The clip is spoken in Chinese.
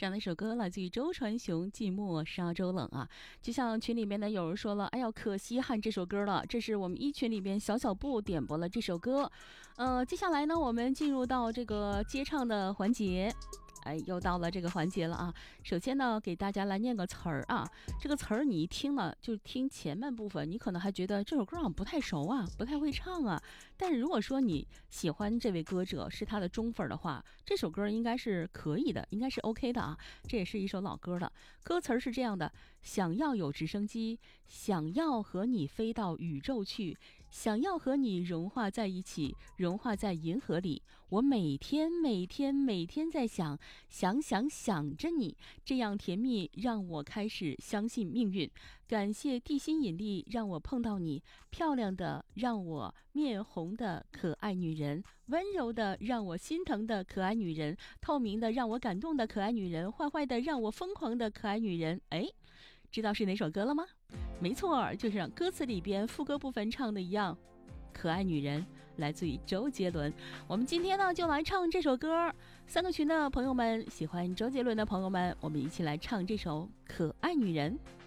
这样的一首歌来自于周传雄，寂寞沙洲冷啊。就像群里面呢有人说了，哎呀可稀罕这首歌了，这是我们一群里边小小布点播了这首歌。接下来呢我们进入到这个接唱的环节。又到了这个环节了啊！首先呢，给大家来念个词儿啊。这个词儿你一听了，就听前半部分，你可能还觉得这首歌好像不太熟啊，不太会唱啊。但是如果说你喜欢这位歌者，是他的忠粉的话，这首歌应该是可以的，应该是 OK 的啊。这也是一首老歌了。歌词是这样的：想要有直升机，想要和你飞到宇宙去，想要和你融化在一起，融化在银河里。我每天在想着你，这样甜蜜让我开始相信命运。感谢地心引力让我碰到你，漂亮的让我面红的可爱女人，温柔的让我心疼的可爱女人，透明的让我感动的可爱女人，坏坏的让我疯狂的可爱女人。知道是哪首歌了吗？没错，就是像歌词里边副歌部分唱的一样，可爱女人来自于周杰伦。我们今天呢就来唱这首歌，三个群的朋友们，喜欢周杰伦的朋友们，我们一起来唱这首可爱女人。